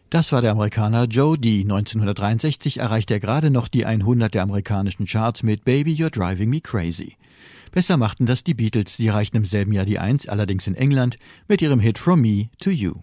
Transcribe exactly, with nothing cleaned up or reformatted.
Das war der Amerikaner Joe Dee. neunzehnhundertdreiundsechzig erreichte er gerade noch die hundert der amerikanischen Charts mit Baby You're Driving Me Crazy. Besser machten das die Beatles, sie erreichten im selben Jahr die eins, allerdings in England, mit ihrem Hit From Me to You.